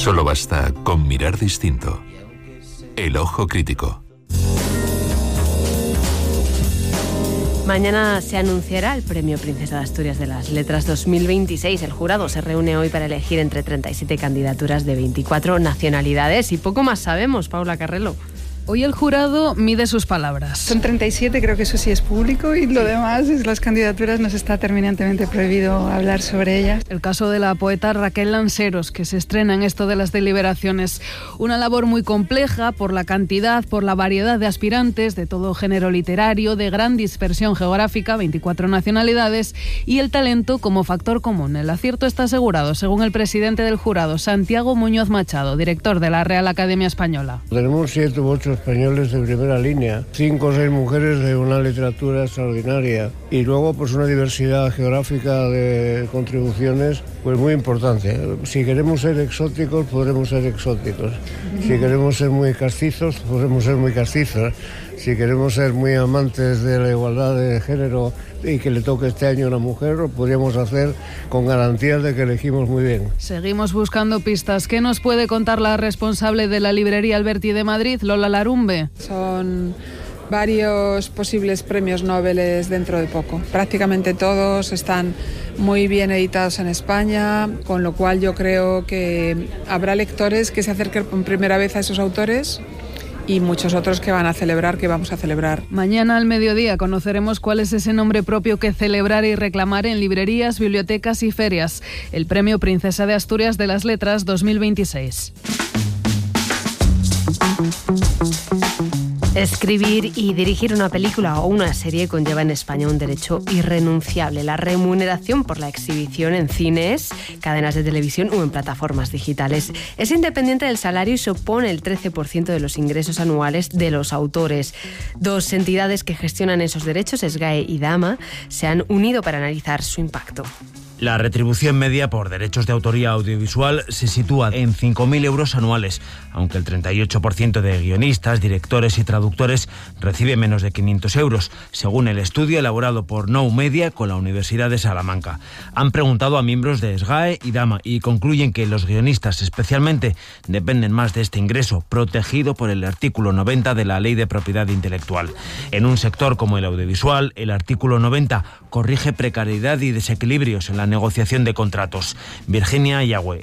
Solo basta con mirar distinto. El ojo crítico. Mañana se anunciará el Premio Princesa de Asturias de las Letras 2026. El jurado se reúne hoy para elegir entre 37 candidaturas de 24 nacionalidades y poco más sabemos, Paula Carrelo. Hoy el jurado mide sus palabras. Son 37, creo que eso sí es público, y lo demás, las candidaturas, nos está terminantemente prohibido hablar sobre ellas. El caso de la poeta Raquel Lanceros, que se estrena en esto de las deliberaciones. Una labor muy compleja por la cantidad, por la variedad de aspirantes, de todo género literario, de gran dispersión geográfica, 24 nacionalidades, y el talento como factor común. El acierto está asegurado, según el presidente del jurado, Santiago Muñoz Machado, director de la Real Academia Española. Tenemos 7 u 8 españoles de primera línea, 5 o 6 mujeres de una literatura extraordinaria y luego pues una diversidad geográfica de contribuciones pues muy importante. Si queremos ser exóticos, podremos ser exóticos. Si queremos ser muy castizos, podremos ser muy castizos. Si queremos ser muy amantes de la igualdad de género y que le toque este año a una mujer, lo podríamos hacer con garantías de que elegimos muy bien. Seguimos buscando pistas. ¿Qué nos puede contar la responsable de la librería Alberti de Madrid, Lola Larumbe? Son varios posibles premios Nobel dentro de poco. Prácticamente todos están muy bien editados en España, con lo cual yo creo que habrá lectores que se acerquen por primera vez a esos autores y muchos otros que van a celebrar, que vamos a celebrar. Mañana al mediodía conoceremos cuál es ese nombre propio que celebrar y reclamar en librerías, bibliotecas y ferias. El Premio Princesa de Asturias de las Letras 2026. Escribir y dirigir una película o una serie conlleva en España un derecho irrenunciable: la remuneración por la exhibición en cines, cadenas de televisión o en plataformas digitales. Es independiente del salario y supone el 13% de los ingresos anuales de los autores. 2 entidades que gestionan esos derechos, SGAE y Dama, se han unido para analizar su impacto. La retribución media por derechos de autoría audiovisual se sitúa en 5.000 euros anuales, aunque el 38% de guionistas, directores y traductores recibe menos de 500 euros, según el estudio elaborado por Now Media con la Universidad de Salamanca. Han preguntado a miembros de SGAE y Dama y concluyen que los guionistas especialmente dependen más de este ingreso, protegido por el artículo 90 de la Ley de Propiedad Intelectual. En un sector como el audiovisual, el artículo 90 corrige precariedad y desequilibrios en la negociación de contratos. Virginia Yagüe,